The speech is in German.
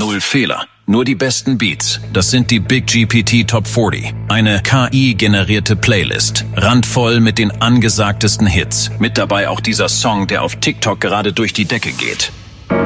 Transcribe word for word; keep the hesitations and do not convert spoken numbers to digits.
Null Fehler, nur die besten Beats. Das sind die Big G P T Top vierzig. Eine K I-generierte Playlist. Randvoll mit den angesagtesten Hits. Mit dabei auch dieser Song, der auf TikTok gerade durch die Decke geht.